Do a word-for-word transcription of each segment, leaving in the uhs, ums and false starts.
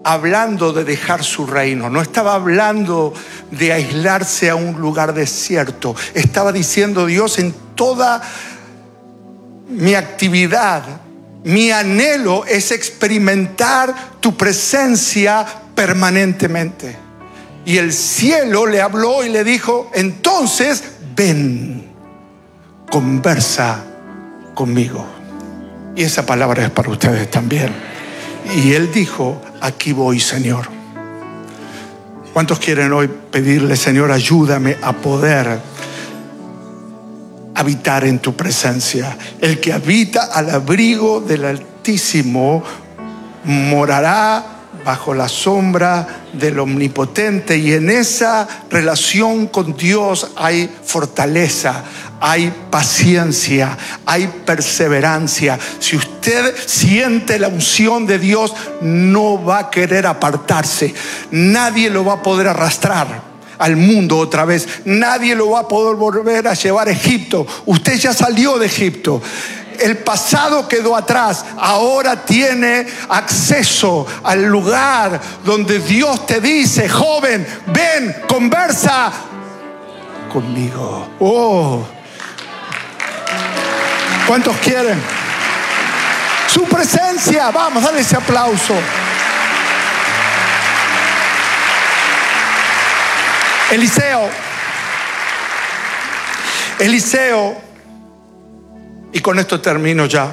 hablando de dejar su reino, no estaba hablando de aislarse a un lugar desierto. Estaba diciendo: Dios, en toda mi actividad, mi anhelo es experimentar tu presencia permanentemente. Y el cielo le habló y le dijo: entonces ven, conversa conmigo. Y esa palabra es para ustedes también. Y él dijo: aquí voy, Señor. ¿Cuántos quieren hoy pedirle: Señor, ayúdame a poder habitar en tu presencia? El que habita al abrigo del Altísimo morará bajo la sombra del Omnipotente. Y en esa relación con Dios hay fortaleza, hay paciencia, hay perseverancia. Si usted siente la unción de Dios, no va a querer apartarse. Nadie lo va a poder arrastrar al mundo otra vez. Nadie lo va a poder volver a llevar a Egipto. Usted ya salió de Egipto. El pasado quedó atrás. Ahora tiene acceso al lugar donde Dios te dice: joven, ven, conversa conmigo. Oh, ¿cuántos quieren su presencia? Vamos, dale ese aplauso. Eliseo, Eliseo, y con esto termino ya.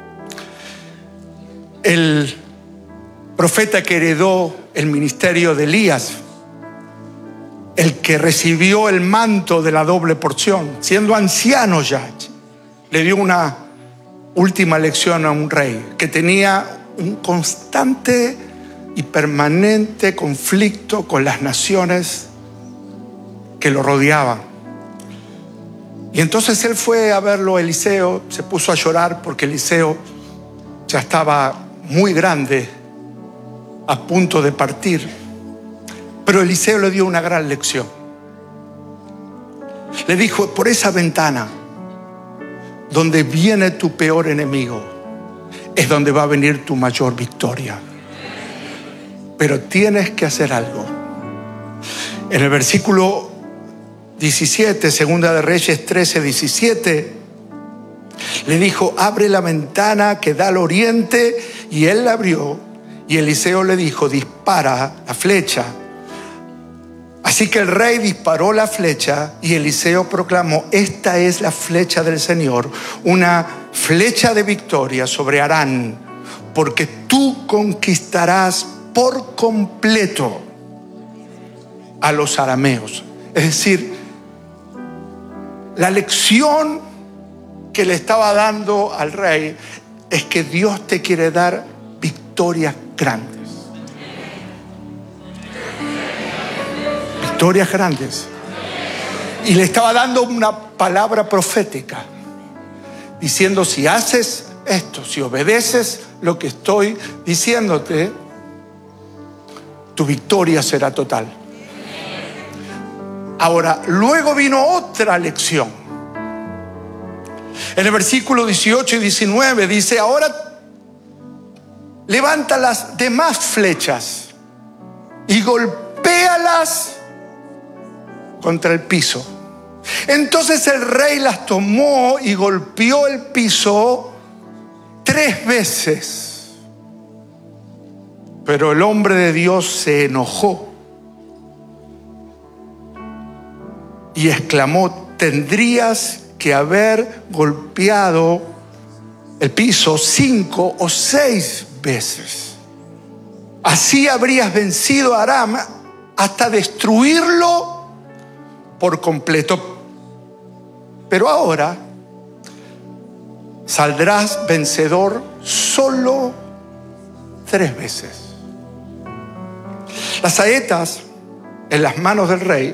El profeta que heredó el ministerio de Elías, el que recibió el manto de la doble porción, siendo anciano ya, le dio una última lección a un rey que tenía un constante y permanente conflicto con las naciones que lo rodeaban. Y entonces él fue a verlo a Eliseo, se puso a llorar porque Eliseo ya estaba muy grande, a punto de partir. Pero Eliseo le dio una gran lección. Le dijo: por esa ventana donde viene tu peor enemigo es donde va a venir tu mayor victoria. Pero tienes que hacer algo. En el versículo diecisiete, Segunda de Reyes trece, diecisiete, le dijo: abre la ventana que da al oriente. Y él la abrió, y Eliseo le dijo: dispara la flecha. Así que el rey disparó la flecha, y Eliseo proclamó: esta es la flecha del Señor, una flecha de victoria sobre Harán, porque tú conquistarás por completo a los arameos. Es decir, la lección que le estaba dando al rey es que Dios te quiere dar victorias grandes. Victorias grandes. Y le estaba dando una palabra profética, diciendo: si haces esto, si obedeces lo que estoy diciéndote, tu victoria será total. Ahora, luego vino otra lección. En el versículo dieciocho y diecinueve dice: ahora levanta las demás flechas y golpéalas contra el piso. Entonces el rey las tomó y golpeó el piso tres veces. Pero el hombre de Dios se enojó y exclamó: tendrías que haber golpeado el piso cinco o seis veces. Así habrías vencido a Aram hasta destruirlo por completo. Pero ahora saldrás vencedor solo tres veces. Las saetas en las manos del rey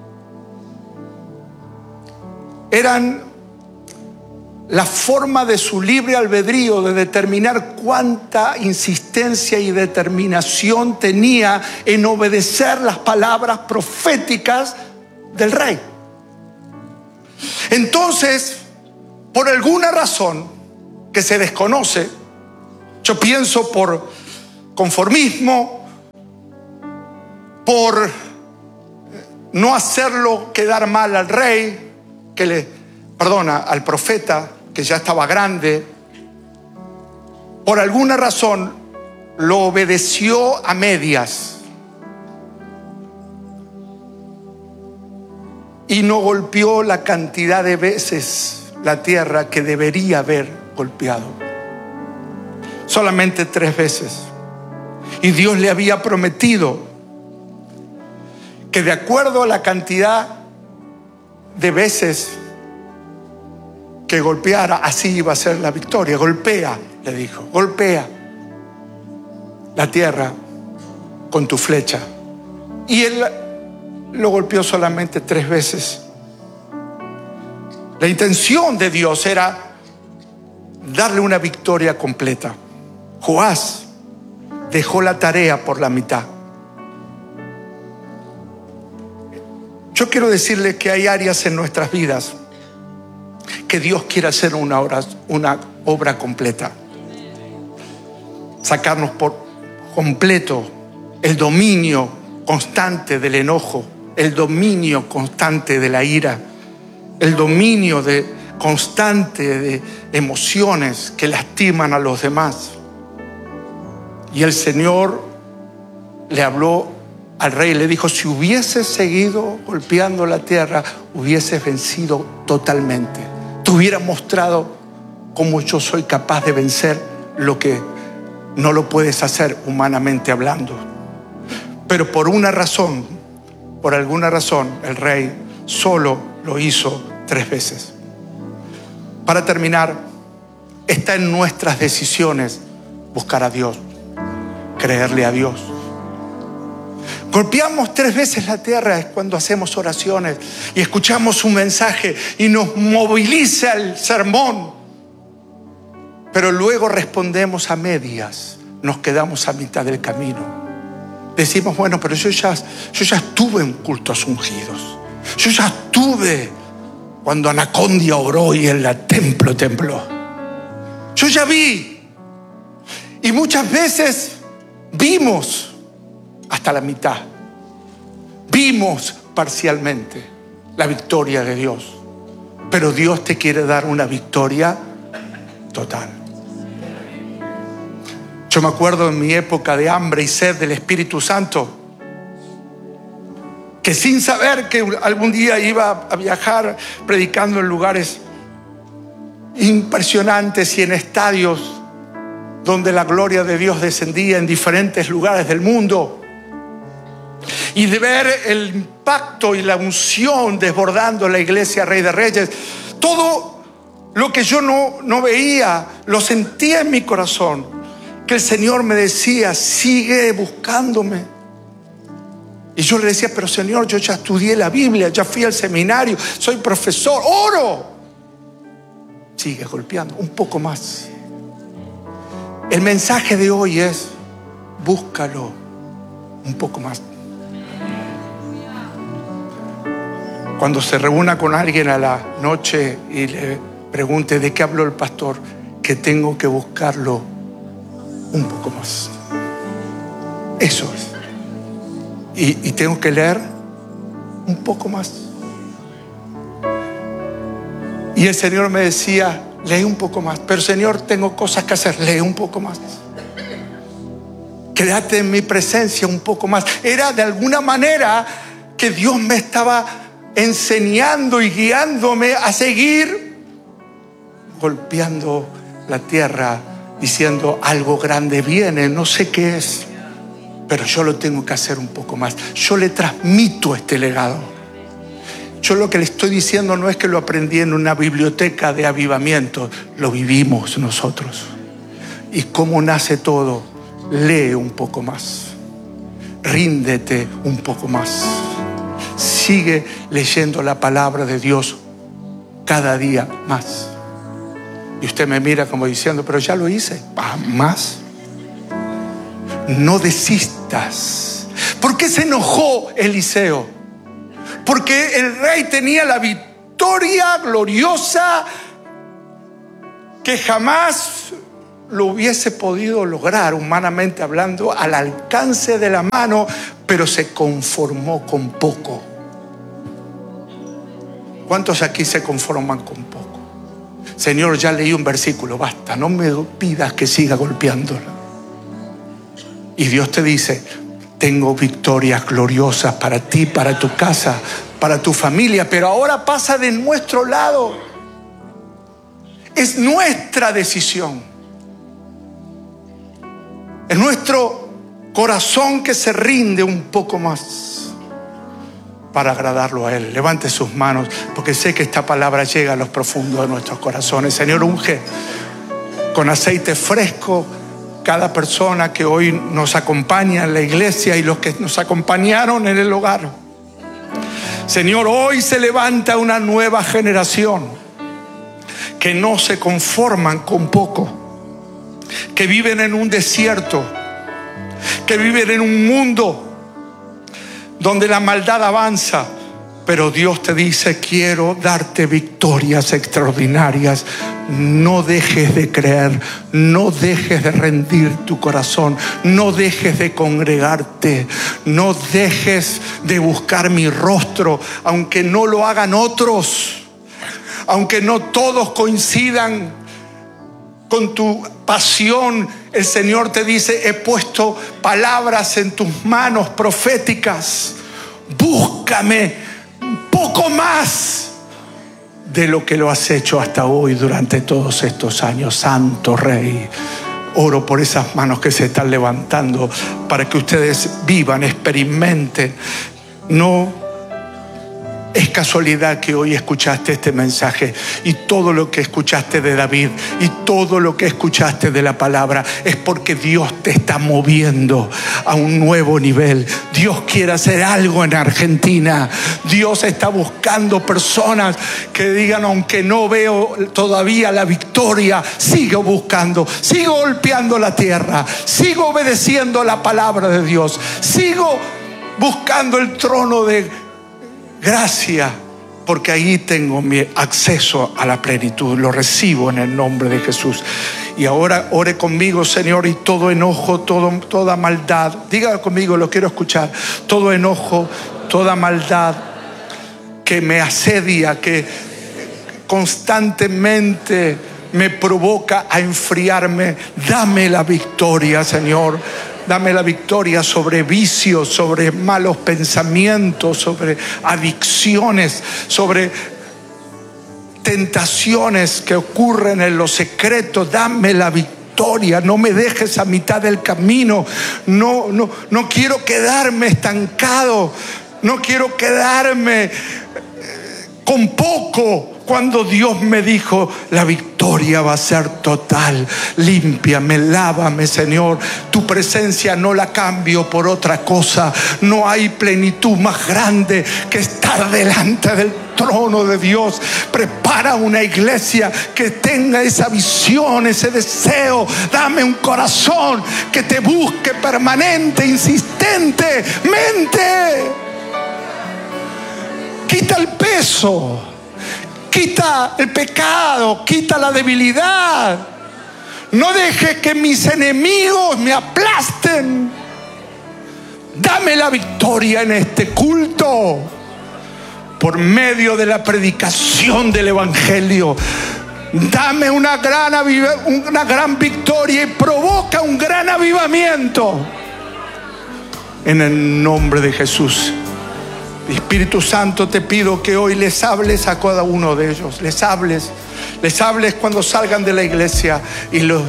eran la forma de su libre albedrío de determinar cuánta insistencia y determinación tenía en obedecer las palabras proféticas del rey. Entonces, por alguna razón que se desconoce, yo pienso por conformismo, por no hacerlo quedar mal al rey, que le, perdona, al profeta, que ya estaba grande, por alguna razón lo obedeció a medias y no golpeó la cantidad de veces la tierra que debería haber golpeado. Solamente tres veces. Y Dios le había prometido que de acuerdo a la cantidad de veces que golpeara, así iba a ser la victoria. Golpea, le dijo, golpea la tierra con tu flecha. Y él lo golpeó solamente tres veces. La intención de Dios era darle una victoria completa. Joás dejó la tarea por la mitad. Yo quiero decirle que hay áreas en nuestras vidas que Dios quiere hacer una obra, una obra completa. Sacarnos por completo el dominio constante del enojo, el dominio constante de la ira, el dominio de, constante de emociones que lastiman a los demás. Y el Señor le habló al rey y le dijo: si hubieses seguido golpeando la tierra, hubieses vencido totalmente. Te hubiera mostrado cómo yo soy capaz de vencer lo que no lo puedes hacer humanamente hablando. Pero por una razón, por alguna razón, el rey solo lo hizo tres veces. Para terminar, está en nuestras decisiones buscar a Dios, creerle a Dios. Golpeamos tres veces la tierra es cuando hacemos oraciones y escuchamos un mensaje y nos moviliza el sermón, pero luego respondemos a medias, nos quedamos a mitad del camino. Decimos: bueno, pero yo ya, yo ya estuve en cultos ungidos, yo ya estuve cuando Anacondia oró y el templo tembló, yo ya vi. Y muchas veces vimos hasta la mitad, vimos parcialmente la victoria de Dios, pero Dios te quiere dar una victoria total. Yo me acuerdo en mi época de hambre y sed del Espíritu Santo, que sin saber que algún día iba a viajar predicando en lugares impresionantes y en estadios donde la gloria de Dios descendía en diferentes lugares del mundo, y de ver el impacto y la unción desbordando la iglesia Rey de Reyes, todo lo que yo no, no veía, lo sentía en mi corazón, que el Señor me decía: sigue buscándome. Y yo le decía: pero Señor, yo ya estudié la Biblia, ya fui al seminario, soy profesor, oro. Sigue golpeando un poco más. El mensaje de hoy es: búscalo un poco más. Cuando se reúna con alguien a la noche y le pregunte: ¿de qué habló el pastor? Que tengo que buscarlo un poco más. Eso es. Y, y tengo que leer un poco más. Y el Señor me decía: lee un poco más. Pero Señor, tengo cosas que hacer. Lee un poco más. Quédate en mi presencia un poco más. Era de alguna manera que Dios me estaba enseñando y guiándome a seguir golpeando la tierra, diciendo: algo grande viene, no sé qué es, pero yo lo tengo que hacer un poco más. Yo le transmito este legado. Yo lo que le estoy diciendo no es que lo aprendí en una biblioteca de avivamiento, lo vivimos nosotros. ¿Y cómo nace todo? Lee un poco más, ríndete un poco más, sigue leyendo la palabra de Dios cada día más. Y usted me mira como diciendo: pero ya lo hice. Ah, más. No desistas. ¿Por qué se enojó Eliseo? Porque el rey tenía la victoria gloriosa que jamás lo hubiese podido lograr, humanamente hablando, al alcance de la mano, pero se conformó con poco. ¿Cuántos aquí se conforman con poco? Señor, ya leí un versículo, basta, no me pidas que siga golpeándola. Y Dios te dice: tengo victorias gloriosas para ti, para tu casa, para tu familia, pero ahora pasa de nuestro lado. Es nuestra decisión. Es nuestro corazón que se rinde un poco más para agradarlo a Él. Levante sus manos, porque sé que esta palabra llega a los profundos de nuestros corazones. Señor, unge con aceite fresco cada persona que hoy nos acompaña en la iglesia y los que nos acompañaron en el hogar. Señor, hoy se levanta una nueva generación que no se conforman con poco, que viven en un desierto, que viven en un mundo donde la maldad avanza, pero Dios te dice: quiero darte victorias extraordinarias. No dejes de creer, no dejes de rendir tu corazón, no dejes de congregarte, no dejes de buscar mi rostro, aunque no lo hagan otros, aunque no todos coincidan con tu pasión. El Señor te dice: he puesto palabras en tus manos proféticas. Búscame un poco más de lo que lo has hecho hasta hoy durante todos estos años. Santo Rey, oro por esas manos que se están levantando para que ustedes vivan, experimenten. No es casualidad que hoy escuchaste este mensaje, y todo lo que escuchaste de David y todo lo que escuchaste de la palabra es porque Dios te está moviendo a un nuevo nivel. Dios quiere hacer algo en Argentina. Dios está buscando personas que digan: aunque no veo todavía la victoria, sigo buscando, sigo golpeando la tierra, sigo obedeciendo la palabra de Dios, sigo buscando el trono de gracia, porque ahí tengo mi acceso a la plenitud. Lo recibo en el nombre de Jesús. Y ahora ore conmigo, Señor, y todo enojo, todo, toda maldad, diga conmigo, lo quiero escuchar. Todo enojo, toda maldad que me asedia, que constantemente me provoca a enfriarme, dame la victoria, Señor. Dame la victoria sobre vicios, sobre malos pensamientos, sobre adicciones, sobre tentaciones que ocurren en lo secreto. Dame la victoria. No me dejes a mitad del camino. No, no, no quiero quedarme estancado. No quiero quedarme con poco, cuando Dios me dijo: la victoria va a ser total. Límpiame, lávame, Señor. Tu presencia no la cambio por otra cosa. No hay plenitud más grande que estar delante del trono de Dios. Prepara una iglesia que tenga esa visión, ese deseo. Dame un corazón que te busque permanente, insistentemente. Quita el peso, quita el pecado, quita la debilidad. No dejes que mis enemigos me aplasten. Dame la victoria en este culto por medio de la predicación del Evangelio. Dame una gran, una gran victoria y provoca un gran avivamiento en el nombre de Jesús. Espíritu Santo, te pido que hoy les hables a cada uno de ellos. Les hables, les hables cuando salgan de la iglesia y los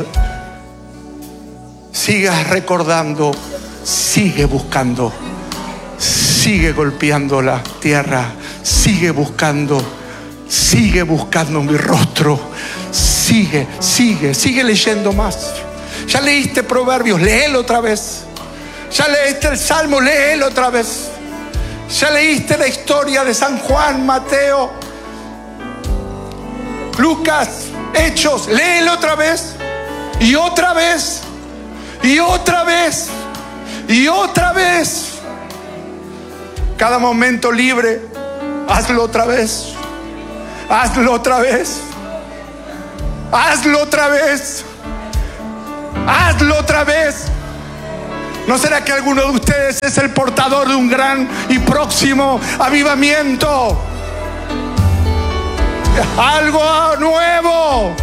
sigas recordando. Sigue buscando, sigue golpeando la tierra, sigue buscando, sigue buscando mi rostro. Sigue, sigue, sigue leyendo más. Ya leíste Proverbios, léelo otra vez. Ya leíste el Salmo, léelo otra vez. Ya leíste la historia de San Juan, Mateo, Lucas, Hechos, léelo otra vez, y otra vez, y otra vez, y otra vez. Cada momento libre, hazlo otra vez, hazlo otra vez, hazlo otra vez, hazlo otra vez. ¿No será que alguno de ustedes es el portador de un gran y próximo avivamiento? Algo nuevo.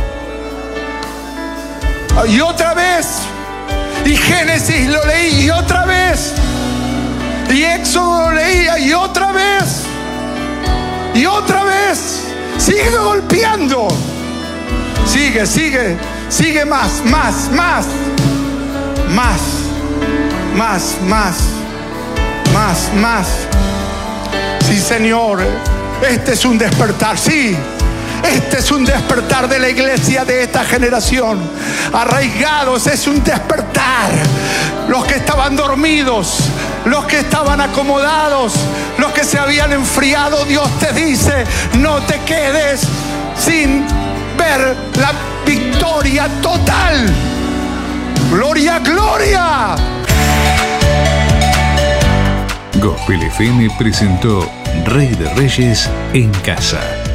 Y otra vez. Y Génesis lo leí y otra vez. Y Éxodo lo leía y otra vez. Y otra vez. Sigue golpeando. Sigue, sigue. Sigue más, más, más. Más. Más, más. Más, más. Sí, Señor. Este es un despertar. Sí. Este es un despertar de la iglesia de esta generación. Arraigados, es un despertar. Los que estaban dormidos, los que estaban acomodados, los que se habían enfriado, Dios te dice: no te quedes sin ver la victoria total. Gloria, gloria. Gospel F M presentó Rey de Reyes en Casa.